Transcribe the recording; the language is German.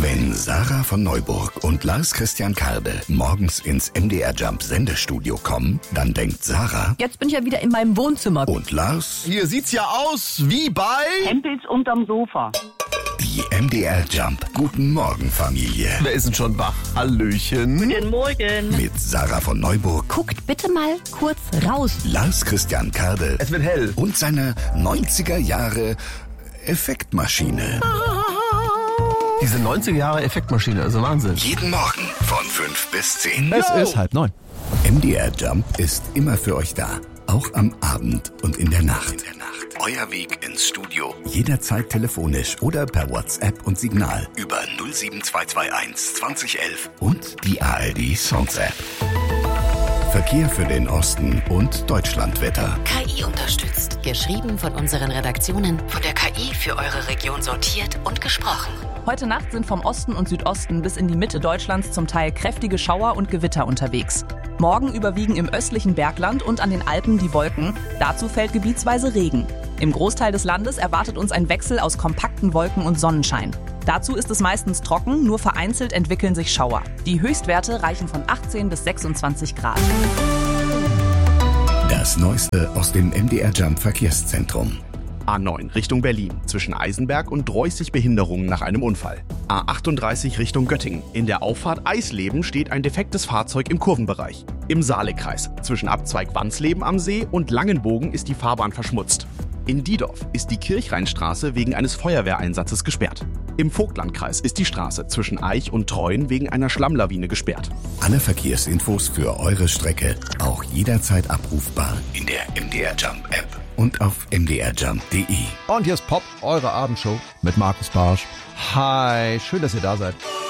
Wenn Sarah von Neuburg und Lars Christian Karde morgens ins MDR Jump Sendestudio kommen, dann denkt Sarah: Jetzt bin ich ja wieder in meinem Wohnzimmer. Und Lars: Hier sieht's ja aus wie bei Hempels unterm Sofa. Die MDR Jump Guten Morgen Familie. Wer ist denn schon wach? Hallöchen. Guten Morgen. Mit Sarah von Neuburg, Guckt bitte mal kurz raus. Lars Christian Karde Es wird hell. und seiner 90er Jahre Effektmaschine. Diese 90er Jahre Effektmaschine, also Wahnsinn. Jeden Morgen von 5 bis 10. Es ist 8:30. MDR Jump ist immer für euch da. Auch am Abend und in der Nacht. Euer Weg ins Studio. Jederzeit telefonisch oder per WhatsApp und Signal über 07221 2011 und die ARD Songs App. Verkehr für den Osten und Deutschlandwetter. KI unterstützt. Geschrieben von unseren Redaktionen. Von der KI für eure Region sortiert und gesprochen. Heute Nacht sind vom Osten und Südosten bis in die Mitte Deutschlands zum Teil kräftige Schauer und Gewitter unterwegs. Morgen überwiegen im östlichen Bergland und an den Alpen die Wolken. Dazu fällt gebietsweise Regen. Im Großteil des Landes erwartet uns ein Wechsel aus kompakten Wolken und Sonnenschein. Dazu ist es meistens trocken, nur vereinzelt entwickeln sich Schauer. Die Höchstwerte reichen von 18 bis 26 Grad. Das Neueste aus dem MDR Jump Verkehrszentrum. A9 Richtung Berlin. Zwischen Eisenberg und Droyßig Behinderungen nach einem Unfall. A38 Richtung Göttingen. In der Auffahrt Eisleben steht ein defektes Fahrzeug im Kurvenbereich. Im Saalekreis. Zwischen Abzweig Wansleben am See und Langenbogen ist die Fahrbahn verschmutzt. In Diedorf ist die Kirchrheinstraße wegen eines Feuerwehreinsatzes gesperrt. Im Vogtlandkreis ist die Straße zwischen Eich und Treuen wegen einer Schlammlawine gesperrt. Alle Verkehrsinfos für eure Strecke auch jederzeit abrufbar in der MDR Jump App und auf mdrjump.de. Und hier ist Pop, eure Abendshow mit Markus Barsch. Hi, schön, dass ihr da seid.